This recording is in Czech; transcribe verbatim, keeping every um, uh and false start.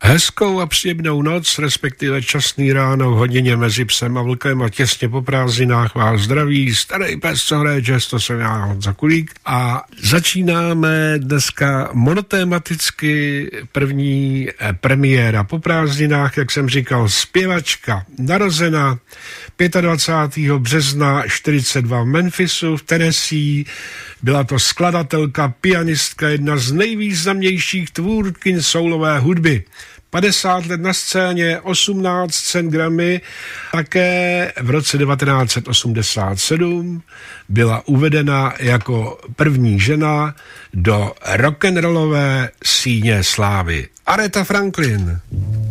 Hezkou a příjemnou noc, respektive časný ráno v hodině mezi psem a vlkem a těsně po prázdninách vás zdraví starý pes, co hraje jazz, to jsem já, Honza Kulík. A začínáme dneska monotématicky první premiéra po prázdninách, jak jsem říkal, zpěvačka narozena dvacátého pátého března čtyřicet dva v Memphisu v Tennessee. Byla to skladatelka, pianistka, jedna z nejvýznamnějších tvůrkyň soulové hudby. padesát let na scéně, osmnáct cen Grammy, také v roce devatenáct set osmdesát sedm byla uvedena jako první žena do rock'n'rollové síně slávy. Aretha Franklin.